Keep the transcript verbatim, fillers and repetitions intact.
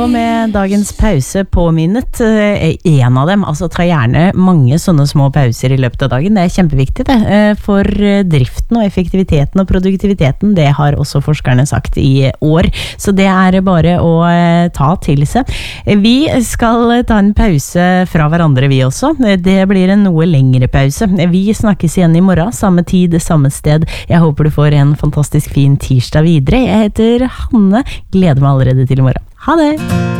med dagens pause påminnet en av dem, altså ta gjerne mange sånne små pauser i løpet av dagen, det er kjempeviktig det, for driften og effektiviteten og produktiviteten, det har også forskerne sagt i år, så det er bare å ta til seg. Vi skal ta en pause fra hverandre vi også, det blir en noe lengre pause. Vi snakkes igjen i morgen, samme tid, samme sted. Jeg håper du får en fantastisk fin tirsdag videre. Jeg heter Hanne, gleder meg allerede til i morgen. Ha det!